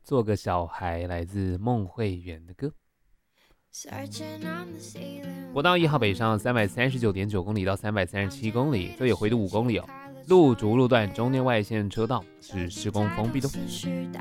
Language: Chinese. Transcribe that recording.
做个小孩，来自孟慧圆的歌。国道1号北上339.9公里到337公里，这有回渡5公里哦。路竹路段中内外线车道是施工封闭的。